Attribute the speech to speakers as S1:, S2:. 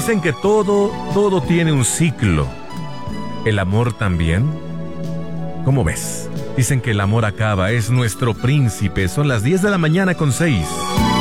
S1: Dicen que todo tiene un ciclo. ¿El amor también? ¿Cómo ves? Dicen que el amor acaba, es nuestro príncipe. Son las 10 de la mañana con 6.